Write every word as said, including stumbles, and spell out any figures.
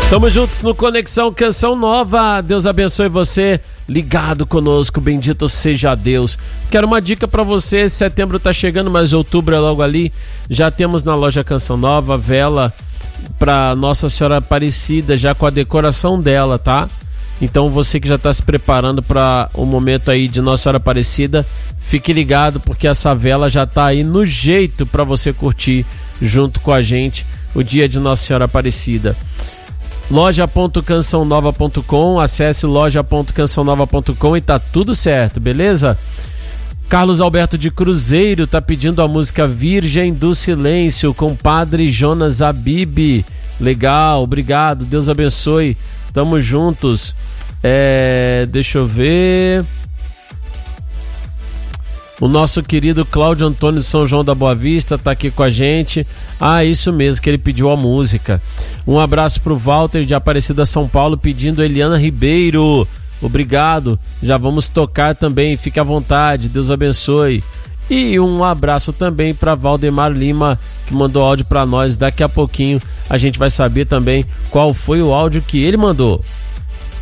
Estamos juntos no Conexão Canção Nova. Deus abençoe você, ligado conosco, bendito seja Deus. Quero uma dica para você, setembro tá chegando, mas outubro é logo ali. Já temos na loja Canção Nova vela para Nossa Senhora Aparecida, já com a decoração dela, tá? Então você que já está se preparando para o momento aí de Nossa Senhora Aparecida, fique ligado, porque essa vela já tá aí no jeito para você curtir junto com a gente o dia de Nossa Senhora Aparecida. loja ponto canção nova ponto com, acesse loja ponto canção nova ponto com e tá tudo certo, beleza? Carlos Alberto de Cruzeiro tá pedindo a música Virgem do Silêncio com Padre Jonas Abib. Legal, obrigado, Deus abençoe, tamo juntos. É, deixa eu ver. O nosso querido Cláudio Antônio de São João da Boa Vista tá aqui com a gente. Ah, isso mesmo, que ele pediu a música. Um abraço pro Walter de Aparecida, São Paulo, pedindo Eliana Ribeiro. Obrigado, já vamos tocar também, fique à vontade, Deus abençoe. E um abraço também para Valdemar Lima, que mandou áudio para nós. Daqui a pouquinho a gente vai saber também qual foi o áudio que ele mandou.